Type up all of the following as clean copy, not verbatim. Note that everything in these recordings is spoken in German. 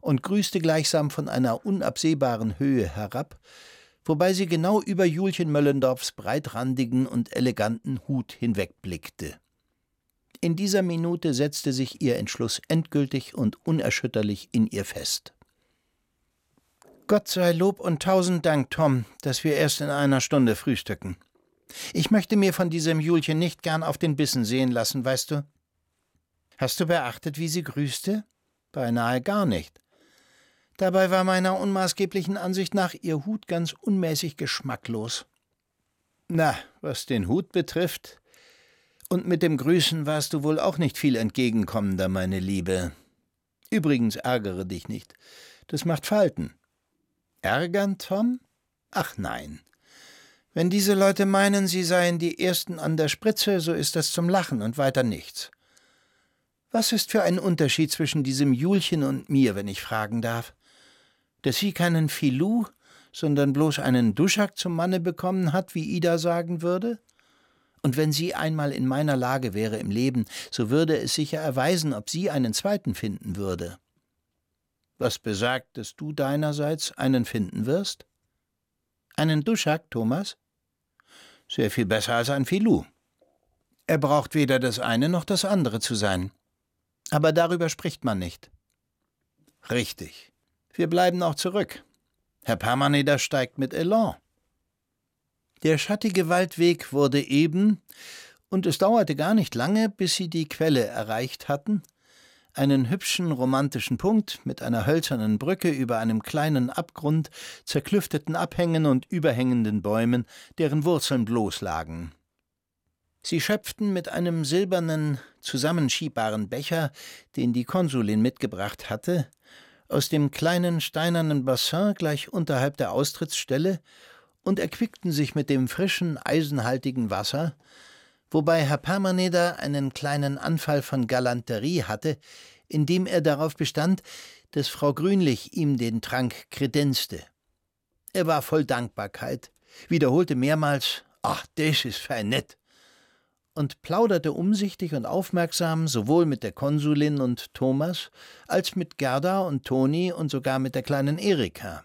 und grüßte gleichsam von einer unabsehbaren Höhe herab, wobei sie genau über Julchen Möllendorffs breitrandigen und eleganten Hut hinwegblickte. In dieser Minute setzte sich ihr Entschluss endgültig und unerschütterlich in ihr fest. »Gott sei Lob und 1000 Dank, Tom, dass wir erst in einer Stunde frühstücken. Ich möchte mir von diesem Julchen nicht gern auf den Bissen sehen lassen, weißt du? Hast du beachtet, wie sie grüßte? Beinahe gar nicht. Dabei war meiner unmaßgeblichen Ansicht nach ihr Hut ganz unmäßig geschmacklos. Na, was den Hut betrifft, und mit dem Grüßen warst du wohl auch nicht viel entgegenkommender, meine Liebe. Übrigens ärgere dich nicht, das macht Falten.« »Ärgern, Tom? Ach nein. Wenn diese Leute meinen, sie seien die Ersten an der Spritze, so ist das zum Lachen und weiter nichts. Was ist für ein Unterschied zwischen diesem Julchen und mir, wenn ich fragen darf? Dass sie keinen Filou, sondern bloß einen Duschak zum Manne bekommen hat, wie Ida sagen würde? Und wenn sie einmal in meiner Lage wäre im Leben, so würde es sicher erweisen, ob sie einen zweiten finden würde. Was besagt, dass du deinerseits einen finden wirst? Einen Duschak, Thomas? Sehr viel besser als ein Filou. Er braucht weder das eine noch das andere zu sein. Aber darüber spricht man nicht.« »Richtig. Wir bleiben auch zurück. Herr Parmaneder steigt mit Elan.« Der schattige Waldweg wurde eben, und es dauerte gar nicht lange, bis sie die Quelle erreicht hatten, einen hübschen romantischen Punkt mit einer hölzernen Brücke über einem kleinen Abgrund, zerklüfteten Abhängen und überhängenden Bäumen, deren Wurzeln bloß lagen. Sie schöpften mit einem silbernen, zusammenschiebbaren Becher, den die Konsulin mitgebracht hatte, aus dem kleinen steinernen Bassin gleich unterhalb der Austrittsstelle und erquickten sich mit dem frischen, eisenhaltigen Wasser, wobei Herr Parmaneder einen kleinen Anfall von Galanterie hatte, indem er darauf bestand, dass Frau Grünlich ihm den Trank kredenzte. Er war voll Dankbarkeit, wiederholte mehrmals, »Ach, das ist fein nett«, und plauderte umsichtig und aufmerksam sowohl mit der Konsulin und Thomas, als mit Gerda und Toni und sogar mit der kleinen Erika.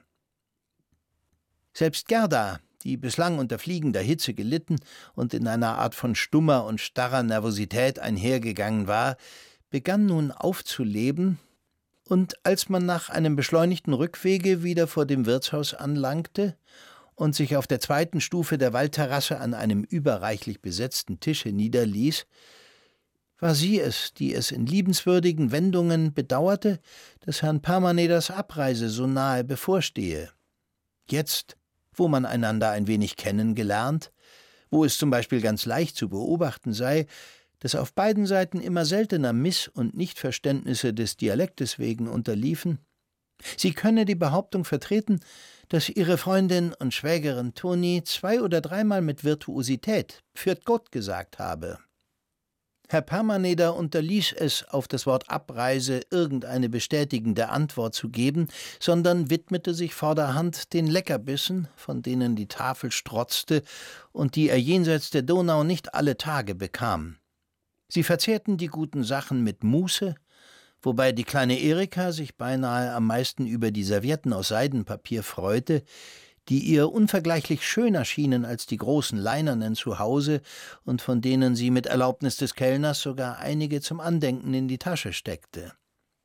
Selbst Gerda, die bislang unter fliegender Hitze gelitten und in einer Art von stummer und starrer Nervosität einhergegangen war, begann nun aufzuleben, und als man nach einem beschleunigten Rückwege wieder vor dem Wirtshaus anlangte und sich auf der zweiten Stufe der Waldterrasse an einem überreichlich besetzten Tische niederließ, war sie es, die es in liebenswürdigen Wendungen bedauerte, dass Herrn Parmaneders Abreise so nahe bevorstehe. Jetzt, wo man einander ein wenig kennengelernt, wo es zum Beispiel ganz leicht zu beobachten sei, dass auf beiden Seiten immer seltener Miss- und Nichtverständnisse des Dialektes wegen unterliefen, sie könne die Behauptung vertreten, dass ihre Freundin und Schwägerin Toni 2- oder 3-mal mit Virtuosität »Pfiat Gott« gesagt habe. Herr Parmaneder unterließ es, auf das Wort Abreise irgendeine bestätigende Antwort zu geben, sondern widmete sich vorderhand den Leckerbissen, von denen die Tafel strotzte und die er jenseits der Donau nicht alle Tage bekam. Sie verzehrten die guten Sachen mit Muße, wobei die kleine Erika sich beinahe am meisten über die Servietten aus Seidenpapier freute, die ihr unvergleichlich schöner schienen als die großen leinenen zu Hause und von denen sie mit Erlaubnis des Kellners sogar einige zum Andenken in die Tasche steckte.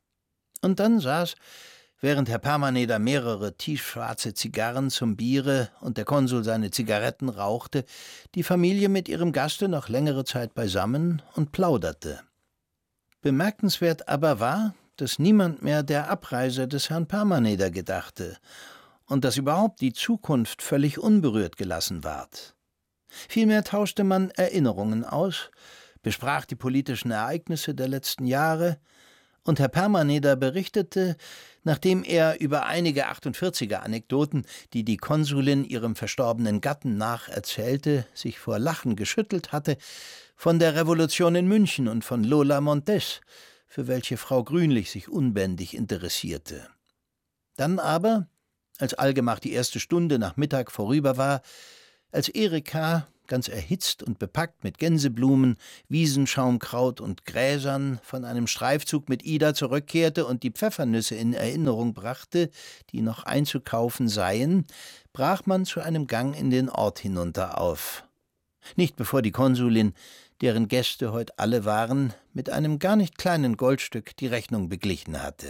Und dann saß, während Herr Parmaneder mehrere tiefschwarze Zigarren zum Biere und der Konsul seine Zigaretten rauchte, die Familie mit ihrem Gaste noch längere Zeit beisammen und plauderte. Bemerkenswert aber war, dass niemand mehr der Abreise des Herrn Parmaneder gedachte und dass überhaupt die Zukunft völlig unberührt gelassen ward. Vielmehr tauschte man Erinnerungen aus, besprach die politischen Ereignisse der letzten Jahre, und Herr Parmaneder berichtete, nachdem er über einige 48er-Anekdoten, die die Konsulin ihrem verstorbenen Gatten nacherzählte, sich vor Lachen geschüttelt hatte, von der Revolution in München und von Lola Montes, für welche Frau Grünlich sich unbändig interessierte. Dann aber, als allgemach die erste Stunde nach Mittag vorüber war, als Erika, ganz erhitzt und bepackt mit Gänseblumen, Wiesenschaumkraut und Gräsern, von einem Streifzug mit Ida zurückkehrte und die Pfeffernüsse in Erinnerung brachte, die noch einzukaufen seien, brach man zu einem Gang in den Ort hinunter auf. Nicht bevor die Konsulin, deren Gäste heut alle waren, mit einem gar nicht kleinen Goldstück die Rechnung beglichen hatte.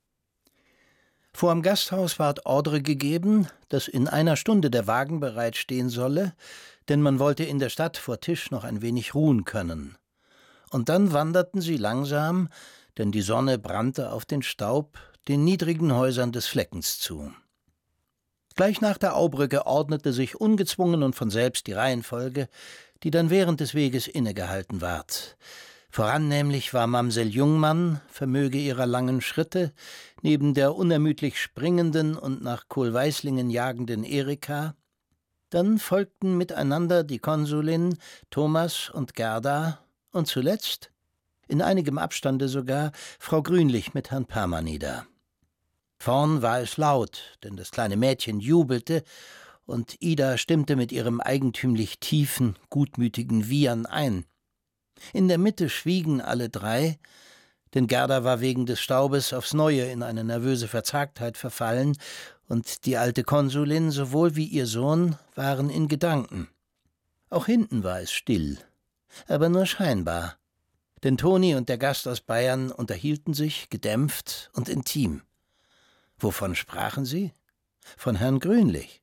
Vorm Gasthaus ward Ordre gegeben, dass in einer Stunde der Wagen bereitstehen solle, denn man wollte in der Stadt vor Tisch noch ein wenig ruhen können. Und dann wanderten sie langsam, denn die Sonne brannte auf den Staub, den niedrigen Häusern des Fleckens zu. Gleich nach der Aubrücke ordnete sich ungezwungen und von selbst die Reihenfolge, die dann während des Weges innegehalten ward. Voran nämlich war Mamsell Jungmann, vermöge ihrer langen Schritte, neben der unermüdlich springenden und nach Kohlweißlingen jagenden Erika. Dann folgten miteinander die Konsulin, Thomas und Gerda und zuletzt, in einigem Abstande sogar, Frau Grünlich mit Herrn Parmaneder. Vorn war es laut, denn das kleine Mädchen jubelte, und Ida stimmte mit ihrem eigentümlich tiefen, gutmütigen Wiehern ein. In der Mitte schwiegen alle drei, denn Gerda war wegen des Staubes aufs Neue in eine nervöse Verzagtheit verfallen, und die alte Konsulin sowohl wie ihr Sohn waren in Gedanken. Auch hinten war es still, aber nur scheinbar, denn Toni und der Gast aus Bayern unterhielten sich gedämpft und intim. Wovon sprachen sie? Von Herrn Grünlich.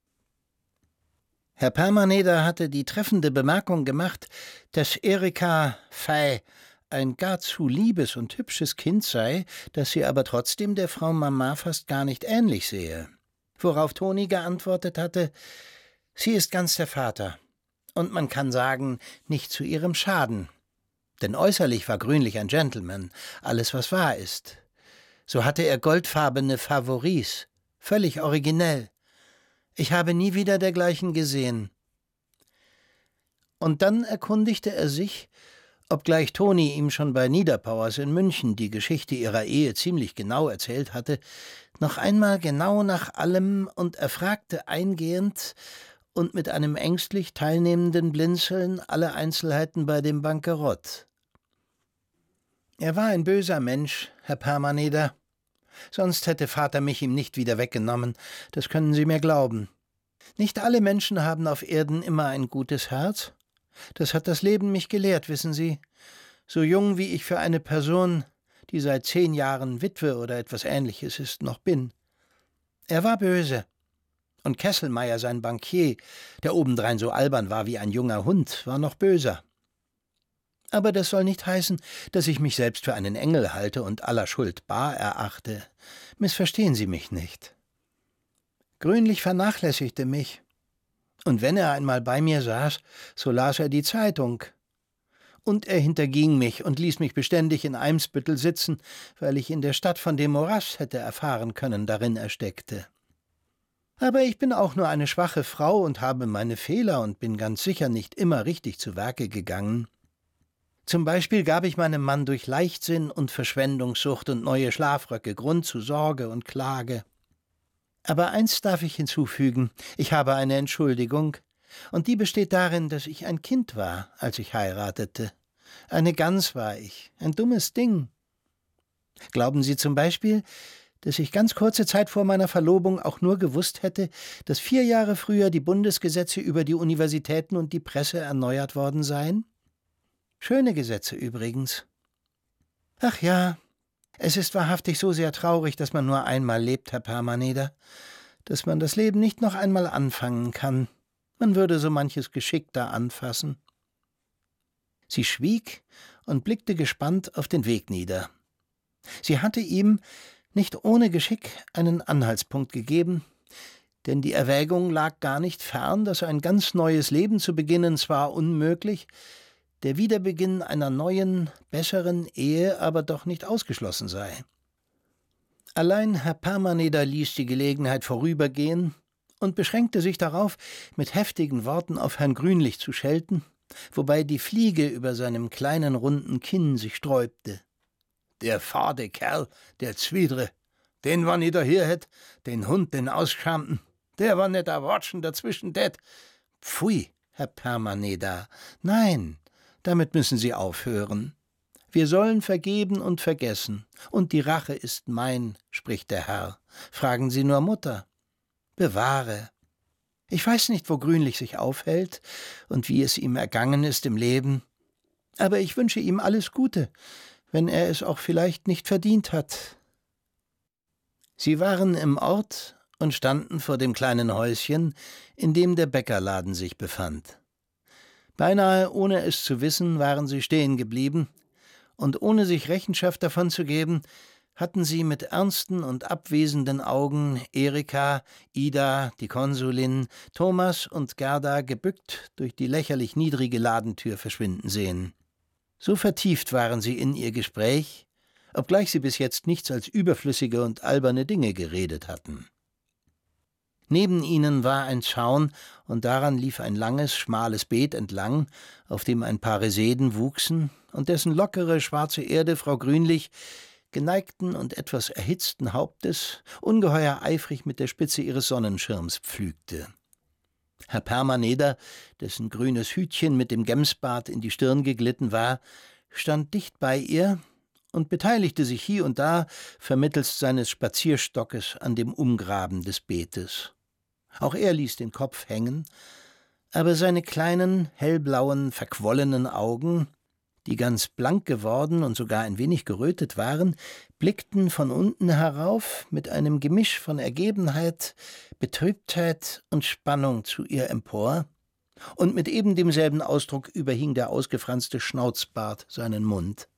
Herr Parmaneder hatte die treffende Bemerkung gemacht, dass Erika fei ein gar zu liebes und hübsches Kind sei, dass sie aber trotzdem der Frau Mama fast gar nicht ähnlich sehe. Worauf Toni geantwortet hatte, sie ist ganz der Vater. Und man kann sagen, nicht zu ihrem Schaden. Denn äußerlich war Grünlich ein Gentleman, alles was wahr ist. So hatte er goldfarbene Favoris, völlig originell. Ich habe nie wieder dergleichen gesehen. Und dann erkundigte er sich, obgleich Toni ihm schon bei Niederpauers in München die Geschichte ihrer Ehe ziemlich genau erzählt hatte, noch einmal genau nach allem und erfragte eingehend und mit einem ängstlich teilnehmenden Blinzeln alle Einzelheiten bei dem Bankerott. Er war ein böser Mensch, Herr Parmaneder. Sonst hätte Vater mich ihm nicht wieder weggenommen, das können Sie mir glauben. Nicht alle Menschen haben auf Erden immer ein gutes Herz. Das hat das Leben mich gelehrt, wissen Sie. So jung wie ich für eine Person, die seit 10 Jahren Witwe oder etwas Ähnliches ist, noch bin. Er war böse. Und Kesselmeier, sein Bankier, der obendrein so albern war wie ein junger Hund, war noch böser. Aber das soll nicht heißen, dass ich mich selbst für einen Engel halte und aller Schuld bar erachte. Missverstehen Sie mich nicht. Grünlich vernachlässigte mich. Und wenn er einmal bei mir saß, so las er die Zeitung. Und er hinterging mich und ließ mich beständig in Eimsbüttel sitzen, weil ich in der Stadt von dem Morass hätte erfahren können, darin er steckte. Aber ich bin auch nur eine schwache Frau und habe meine Fehler und bin ganz sicher nicht immer richtig zu Werke gegangen. Zum Beispiel gab ich meinem Mann durch Leichtsinn und Verschwendungssucht und neue Schlafröcke Grund zu Sorge und Klage. Aber eins darf ich hinzufügen, ich habe eine Entschuldigung, und die besteht darin, dass ich ein Kind war, als ich heiratete. Eine Gans war ich, ein dummes Ding. Glauben Sie zum Beispiel, dass ich ganz kurze Zeit vor meiner Verlobung auch nur gewusst hätte, dass 4 Jahre früher die Bundesgesetze über die Universitäten und die Presse erneuert worden seien? Schöne Gesetze übrigens. Ach ja, es ist wahrhaftig so sehr traurig, dass man nur einmal lebt, Herr Parmaneder, dass man das Leben nicht noch einmal anfangen kann. Man würde so manches geschickter anfassen. Sie schwieg und blickte gespannt auf den Weg nieder. Sie hatte ihm, nicht ohne Geschick, einen Anhaltspunkt gegeben, denn die Erwägung lag gar nicht fern, dass ein ganz neues Leben zu beginnen zwar unmöglich, der Wiederbeginn einer neuen, besseren Ehe aber doch nicht ausgeschlossen sei. Allein Herr Parmaneder ließ die Gelegenheit vorübergehen und beschränkte sich darauf, mit heftigen Worten auf Herrn Grünlich zu schelten, wobei die Fliege über seinem kleinen runden Kinn sich sträubte. Der fade Kerl, der Zwiedre, den wann i da hier hätt, den Hund, den Ausschamten, der war net a Watschen dazwischen tät. Pfui, Herr Permaneder, nein, damit müssen Sie aufhören. Wir sollen vergeben und vergessen, und die Rache ist mein, spricht der Herr. Fragen Sie nur Mutter. Bewahre. Ich weiß nicht, wo Grünlich sich aufhält und wie es ihm ergangen ist im Leben, aber ich wünsche ihm alles Gute, wenn er es auch vielleicht nicht verdient hat. Sie waren im Ort und standen vor dem kleinen Häuschen, in dem der Bäckerladen sich befand. Beinahe ohne es zu wissen, waren sie stehen geblieben, und ohne sich Rechenschaft davon zu geben, hatten sie mit ernsten und abwesenden Augen Erika, Ida, die Konsulin, Thomas und Gerda gebückt durch die lächerlich niedrige Ladentür verschwinden sehen. So vertieft waren sie in ihr Gespräch, obgleich sie bis jetzt nichts als überflüssige und alberne Dinge geredet hatten. Neben ihnen war ein Zaun, und daran lief ein langes, schmales Beet entlang, auf dem ein paar Reseden wuchsen und dessen lockere, schwarze Erde Frau Grünlich, geneigten und etwas erhitzten Hauptes, ungeheuer eifrig mit der Spitze ihres Sonnenschirms pflügte. Herr Permaneder, dessen grünes Hütchen mit dem Gemsbart in die Stirn geglitten war, stand dicht bei ihr und beteiligte sich hie und da vermittelst seines Spazierstockes an dem Umgraben des Beetes. Auch er ließ den Kopf hängen, aber seine kleinen, hellblauen, verquollenen Augen, die ganz blank geworden und sogar ein wenig gerötet waren, blickten von unten herauf mit einem Gemisch von Ergebenheit, Betrübtheit und Spannung zu ihr empor, und mit eben demselben Ausdruck überhing der ausgefranste Schnauzbart seinen Mund.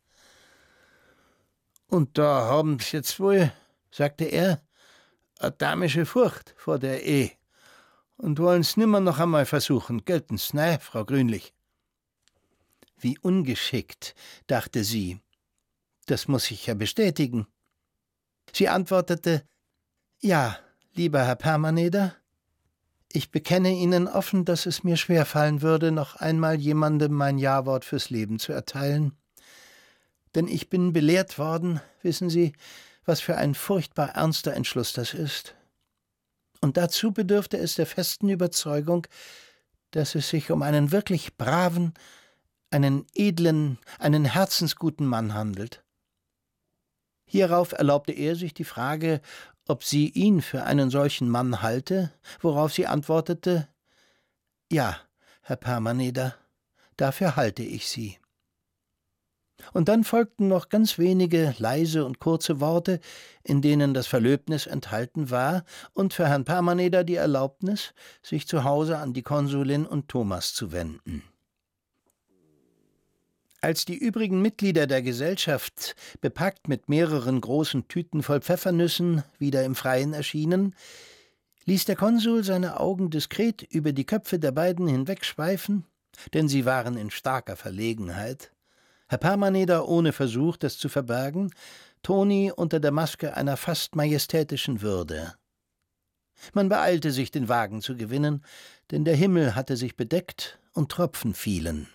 »Und da haben's jetzt wohl«, sagte er, »a damische Furcht vor der Ehe. Und wollen's nimmer noch einmal versuchen, gelten's, ne, Frau Grünlich?« Wie ungeschickt, dachte sie. Das muss ich ja bestätigen. Sie antwortete, »Ja, lieber Herr Permaneder, ich bekenne Ihnen offen, dass es mir schwerfallen würde, noch einmal jemandem mein Ja-Wort fürs Leben zu erteilen. Denn ich bin belehrt worden, wissen Sie, was für ein furchtbar ernster Entschluss das ist. Und dazu bedürfte es der festen Überzeugung, dass es sich um einen wirklich braven, einen edlen, einen herzensguten Mann handelt.« Hierauf erlaubte er sich die Frage, ob sie ihn für einen solchen Mann halte, worauf sie antwortete, »Ja, Herr Permaneder, dafür halte ich Sie.« Und dann folgten noch ganz wenige leise und kurze Worte, in denen das Verlöbnis enthalten war und für Herrn Permaneder die Erlaubnis, sich zu Hause an die Konsulin und Thomas zu wenden. Als die übrigen Mitglieder der Gesellschaft, bepackt mit mehreren großen Tüten voll Pfeffernüssen, wieder im Freien erschienen, ließ der Konsul seine Augen diskret über die Köpfe der beiden hinwegschweifen, denn sie waren in starker Verlegenheit, Herr Permaneder ohne Versuch, das zu verbergen, Toni unter der Maske einer fast majestätischen Würde. Man beeilte sich, den Wagen zu gewinnen, denn der Himmel hatte sich bedeckt und Tropfen fielen.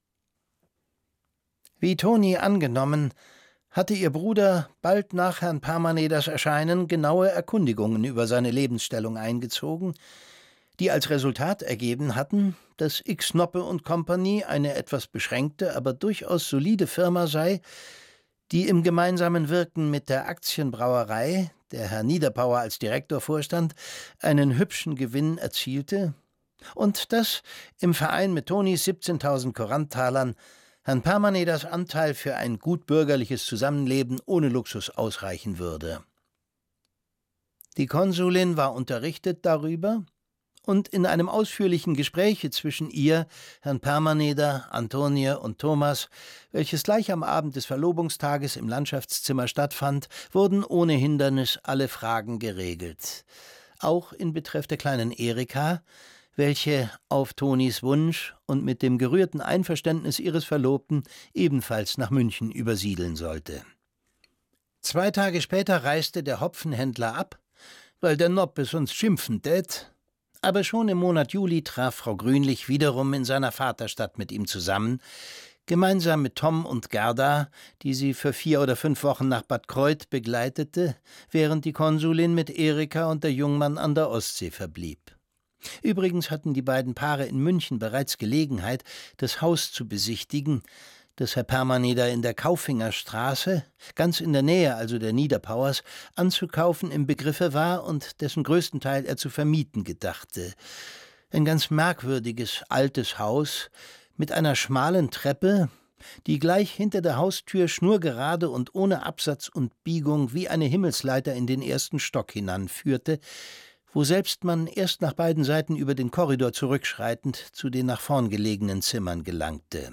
Wie Toni angenommen, hatte ihr Bruder bald nach Herrn Permaneders Erscheinen genaue Erkundigungen über seine Lebensstellung eingezogen, die als Resultat ergeben hatten, dass X Noppe und Company eine etwas beschränkte, aber durchaus solide Firma sei, die im gemeinsamen Wirken mit der Aktienbrauerei, der Herr Niederpauer als Direktor vorstand, einen hübschen Gewinn erzielte, und dass im Verein mit Tonis 17.000 Kuranttalern Herrn Permaneders Anteil für ein gutbürgerliches Zusammenleben ohne Luxus ausreichen würde. Die Konsulin war unterrichtet darüber, und in einem ausführlichen Gespräche zwischen ihr, Herrn Permaneder, Antonie und Thomas, welches gleich am Abend des Verlobungstages im Landschaftszimmer stattfand, wurden ohne Hindernis alle Fragen geregelt. Auch in Betreff der kleinen Erika, welche auf Tonis Wunsch und mit dem gerührten Einverständnis ihres Verlobten ebenfalls nach München übersiedeln sollte. 2 Tage später reiste der Hopfenhändler ab, weil der Noppe sonst schimpfen tät, aber schon im Monat Juli traf Frau Grünlich wiederum in seiner Vaterstadt mit ihm zusammen, gemeinsam mit Tom und Gerda, die sie für 4 oder 5 Wochen nach Bad Kreuth begleitete, während die Konsulin mit Erika und der Jungmann an der Ostsee verblieb. Übrigens hatten die beiden Paare in München bereits Gelegenheit, das Haus zu besichtigen, das Herr Permaneder in der Kaufingerstraße, ganz in der Nähe also der Niederpauers, anzukaufen im Begriffe war und dessen größten Teil er zu vermieten gedachte. Ein ganz merkwürdiges, altes Haus mit einer schmalen Treppe, die gleich hinter der Haustür schnurgerade und ohne Absatz und Biegung wie eine Himmelsleiter in den ersten Stock hinanführte, woselbst man erst nach beiden Seiten über den Korridor zurückschreitend zu den nach vorn gelegenen Zimmern gelangte.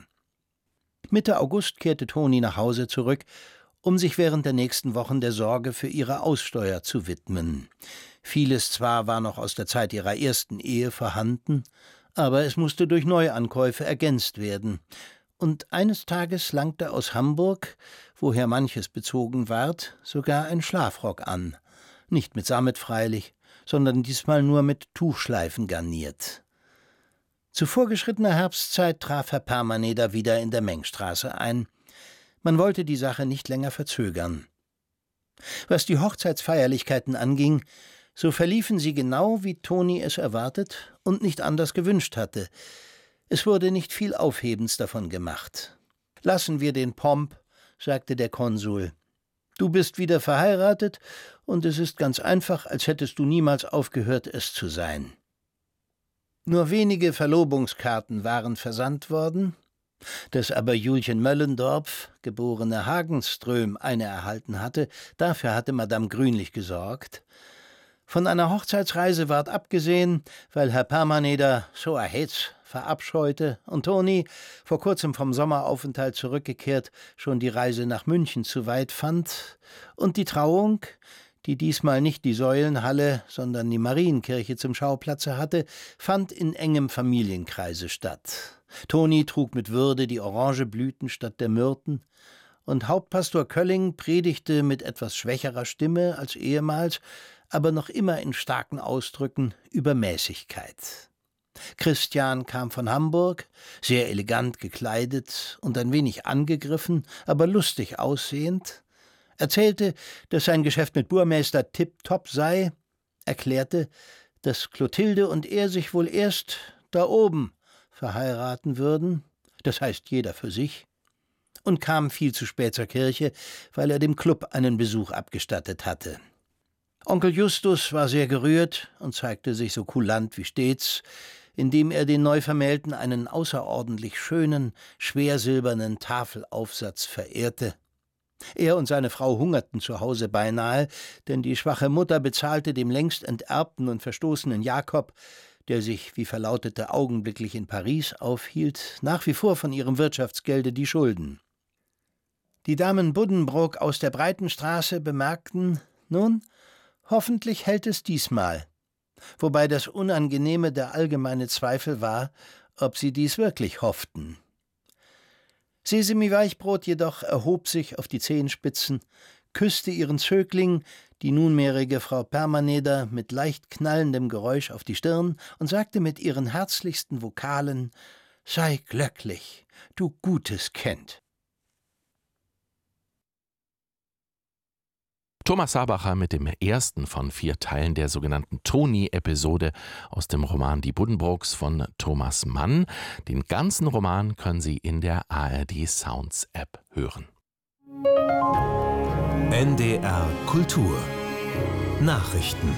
Mitte August kehrte Toni nach Hause zurück, um sich während der nächsten Wochen der Sorge für ihre Aussteuer zu widmen. Vieles zwar war noch aus der Zeit ihrer ersten Ehe vorhanden, aber es musste durch Neuankäufe ergänzt werden. Und eines Tages langte aus Hamburg, woher manches bezogen ward, sogar ein Schlafrock an. Nicht mit Sammet freilich, sondern diesmal nur mit Tuchschleifen garniert. Zu vorgeschrittener Herbstzeit traf Herr Permaneder wieder in der Mengstraße ein. Man wollte die Sache nicht länger verzögern. Was die Hochzeitsfeierlichkeiten anging, so verliefen sie genau, wie Toni es erwartet und nicht anders gewünscht hatte. Es wurde nicht viel Aufhebens davon gemacht. »Lassen wir den Pomp«, sagte der Konsul. »Du bist wieder verheiratet, und es ist ganz einfach, als hättest du niemals aufgehört, es zu sein.« Nur wenige Verlobungskarten waren versandt worden. Dass aber Julchen Möllendorpf, geborene Hagenström, eine erhalten hatte, dafür hatte Madame Grünlich gesorgt. Von einer Hochzeitsreise ward abgesehen, weil Herr Permaneder so a Hetz verabscheute und Toni, vor kurzem vom Sommeraufenthalt zurückgekehrt, schon die Reise nach München zu weit fand, und die Trauung, die diesmal nicht die Säulenhalle, sondern die Marienkirche zum Schauplatze hatte, fand in engem Familienkreise statt. Toni trug mit Würde die Orangeblüten statt der Myrten, und Hauptpastor Kölling predigte mit etwas schwächerer Stimme als ehemals, aber noch immer in starken Ausdrücken über Mäßigkeit. Christian kam von Hamburg, sehr elegant gekleidet und ein wenig angegriffen, aber lustig aussehend, erzählte, dass sein Geschäft mit Burmeister tipptopp sei, erklärte, dass Clotilde und er sich wohl erst da oben verheiraten würden, das heißt jeder für sich, und kam viel zu spät zur Kirche, weil er dem Klub einen Besuch abgestattet hatte. Onkel Justus war sehr gerührt und zeigte sich so kulant wie stets, indem er den Neuvermählten einen außerordentlich schönen, schwersilbernen Tafelaufsatz verehrte. Er und seine Frau hungerten zu Hause beinahe, denn die schwache Mutter bezahlte dem längst enterbten und verstoßenen Jakob, der sich, wie verlautete, augenblicklich in Paris aufhielt, nach wie vor von ihrem Wirtschaftsgelde die Schulden. Die Damen Buddenbrook aus der Breitenstraße bemerkten, nun, hoffentlich hält es diesmal, wobei das Unangenehme der allgemeine Zweifel war, ob sie dies wirklich hofften. Sesemi Weichbrot jedoch erhob sich auf die Zehenspitzen, küsste ihren Zögling, die nunmehrige Frau Permaneder, mit leicht knallendem Geräusch auf die Stirn und sagte mit ihren herzlichsten Vokalen: »Sei glücklich, du gutes Kind.« Thomas Sabacher mit dem ersten von 4 Teilen der sogenannten Toni-Episode aus dem Roman Die Buddenbrooks von Thomas Mann. Den ganzen Roman können Sie in der ARD Sounds App hören. NDR Kultur Nachrichten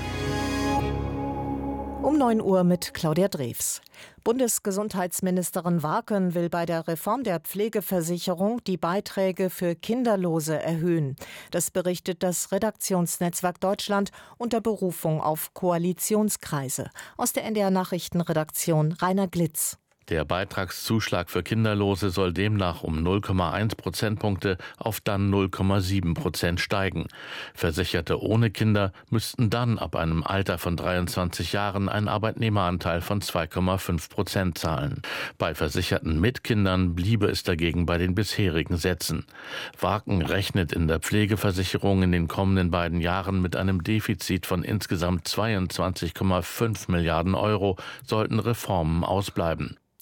Um 9 Uhr mit Claudia Drews. Bundesgesundheitsministerin Warken will bei der Reform der Pflegeversicherung die Beiträge für Kinderlose erhöhen. Das berichtet das Redaktionsnetzwerk Deutschland unter Berufung auf Koalitionskreise. Aus der NDR Nachrichtenredaktion Rainer Glitz. Der Beitragszuschlag für Kinderlose soll demnach um 0,1 Prozentpunkte auf dann 0,7% steigen. Versicherte ohne Kinder müssten dann ab einem Alter von 23 Jahren einen Arbeitnehmeranteil von 2,5% zahlen. Bei Versicherten mit Kindern bliebe es dagegen bei den bisherigen Sätzen. Warken rechnet in der Pflegeversicherung in den kommenden beiden Jahren mit einem Defizit von insgesamt 22,5 Milliarden Euro, sollten Reformen ausbleiben.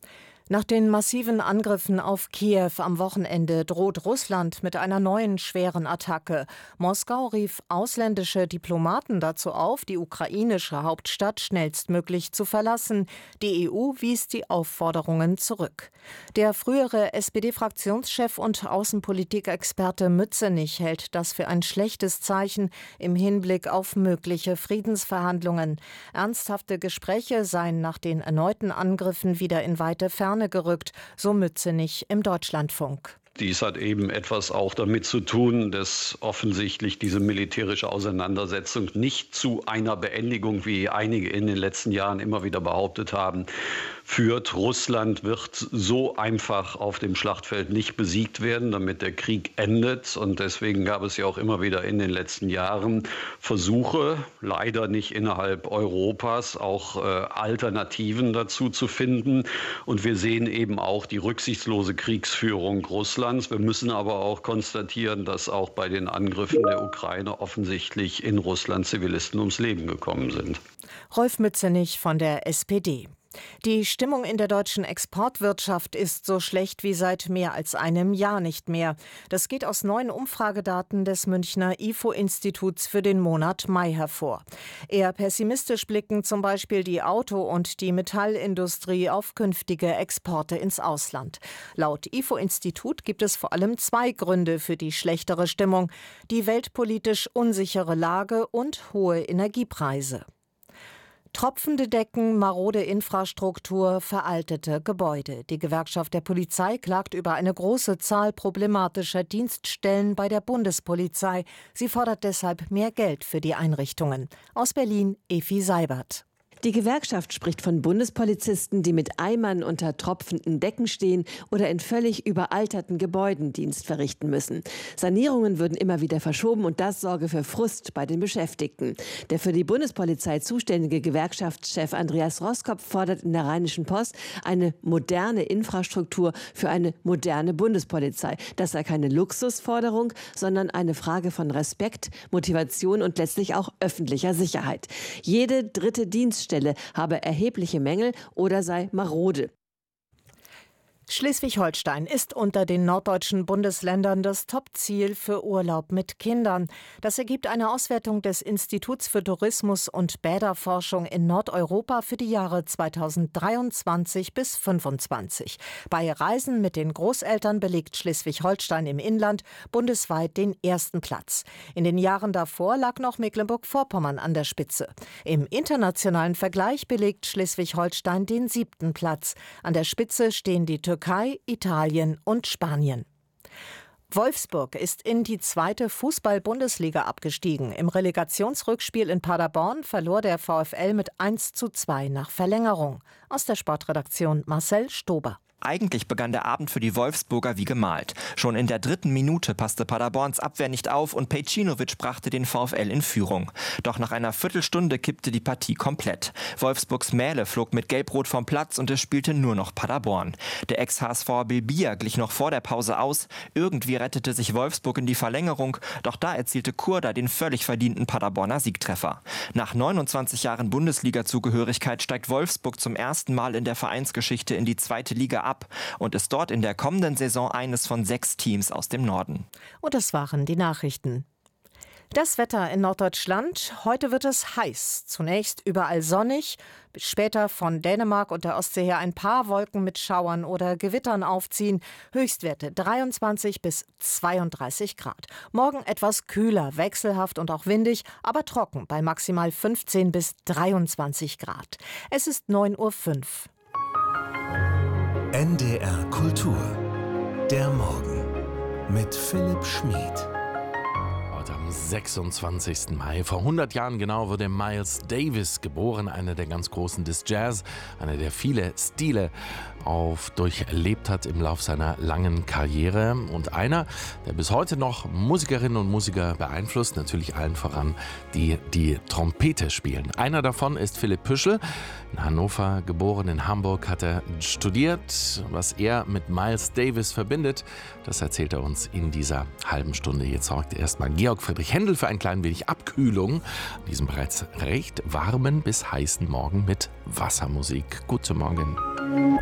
Nach den massiven Angriffen auf Kiew am Wochenende droht Russland mit einer neuen schweren Attacke. Moskau rief ausländische Diplomaten dazu auf, die ukrainische Hauptstadt schnellstmöglich zu verlassen. Die EU wies die Aufforderungen zurück. Der frühere SPD-Fraktionschef und Außenpolitikexperte Mützenich hält das für ein schlechtes Zeichen im Hinblick auf mögliche Friedensverhandlungen. Ernsthafte Gespräche seien nach den erneuten Angriffen wieder in weite Ferne gerückt, so Mützenich im Deutschlandfunk. Dies hat eben etwas auch damit zu tun, dass offensichtlich diese militärische Auseinandersetzung nicht zu einer Beendigung, wie einige in den letzten Jahren immer wieder behauptet haben, führt. Russland wird so einfach auf dem Schlachtfeld nicht besiegt werden, damit der Krieg endet. Und deswegen gab es ja auch immer wieder in den letzten Jahren Versuche, leider nicht innerhalb Europas, auch Alternativen dazu zu finden. Und wir sehen eben auch die rücksichtslose Kriegsführung Russlands. Wir müssen aber auch konstatieren, dass auch bei den Angriffen der Ukraine offensichtlich in Russland Zivilisten ums Leben gekommen sind. Rolf Mützenich von der SPD. Die Stimmung in der deutschen Exportwirtschaft ist so schlecht wie seit mehr als einem Jahr nicht mehr. Das geht aus neuen Umfragedaten des Münchner IFO-Instituts für den Monat Mai hervor. Eher pessimistisch blicken zum Beispiel die Auto- und die Metallindustrie auf künftige Exporte ins Ausland. Laut IFO-Institut gibt es vor allem zwei Gründe für die schlechtere Stimmung: die weltpolitisch unsichere Lage und hohe Energiepreise. Tropfende Decken, marode Infrastruktur, veraltete Gebäude. Die Gewerkschaft der Polizei klagt über eine große Zahl problematischer Dienststellen bei der Bundespolizei. Sie fordert deshalb mehr Geld für die Einrichtungen. Aus Berlin, Efi Seibert. Die Gewerkschaft spricht von Bundespolizisten, die mit Eimern unter tropfenden Decken stehen oder in völlig überalterten Gebäuden Dienst verrichten müssen. Sanierungen würden immer wieder verschoben und das sorge für Frust bei den Beschäftigten. Der für die Bundespolizei zuständige Gewerkschaftschef Andreas Roskopf fordert in der Rheinischen Post eine moderne Infrastruktur für eine moderne Bundespolizei. Das sei keine Luxusforderung, sondern eine Frage von Respekt, Motivation und letztlich auch öffentlicher Sicherheit. Jede dritte Dienststelle habe erhebliche Mängel oder sei marode. Schleswig-Holstein ist unter den norddeutschen Bundesländern das Top-Ziel für Urlaub mit Kindern. Das ergibt eine Auswertung des Instituts für Tourismus und Bäderforschung in Nordeuropa für die Jahre 2023 bis 2025. Bei Reisen mit den Großeltern belegt Schleswig-Holstein im Inland bundesweit den ersten Platz. In den Jahren davor lag noch Mecklenburg-Vorpommern an der Spitze. Im internationalen Vergleich belegt Schleswig-Holstein den 7. Platz. An der Spitze stehen die Türkei, Italien und Spanien. Wolfsburg ist in die 2. Fußball-Bundesliga abgestiegen. Im Relegationsrückspiel in Paderborn verlor der VfL mit 1:2 nach Verlängerung. Aus der Sportredaktion Marcel Stober. Eigentlich begann der Abend für die Wolfsburger wie gemalt. Schon in der 3. Minute passte Paderborns Abwehr nicht auf und Pejcinovic brachte den VfL in Führung. Doch nach einer Viertelstunde kippte die Partie komplett. Wolfsburgs Mähle flog mit Gelb-Rot vom Platz und es spielte nur noch Paderborn. Der Ex-HSV Bilbia glich noch vor der Pause aus. Irgendwie rettete sich Wolfsburg in die Verlängerung, doch da erzielte Kurda den völlig verdienten Paderborner Siegtreffer. Nach 29 Jahren Bundesliga-Zugehörigkeit steigt Wolfsburg zum ersten Mal in der Vereinsgeschichte in die 2. Liga ab und ist dort in der kommenden Saison eines von 6 Teams aus dem Norden. Und das waren die Nachrichten. Das Wetter in Norddeutschland. Heute wird es heiß. Zunächst überall sonnig, später von Dänemark und der Ostsee her ein paar Wolken mit Schauern oder Gewittern aufziehen. Höchstwerte 23 bis 32 Grad. Morgen etwas kühler, wechselhaft und auch windig, aber trocken bei maximal 15 bis 23 Grad. Es ist 9:05 Uhr. NDR Kultur. Der Morgen mit Philipp Schmid. Heute am 26. Mai. Vor 100 Jahren genau wurde Miles Davis geboren, einer der ganz Großen des Jazz, einer, der viele Stile durchlebt hat im Lauf seiner langen Karriere und einer, der bis heute noch Musikerinnen und Musiker beeinflusst, natürlich allen voran, die die Trompete spielen. Einer davon ist Philipp Püschel, in Hannover geboren, in Hamburg hat er studiert. Was er mit Miles Davis verbindet, das erzählt er uns in dieser halben Stunde. Jetzt sorgt erstmal Georg Friedrich Händel für ein klein wenig Abkühlung an diesem bereits recht warmen bis heißen Morgen mit Wassermusik. Guten Morgen.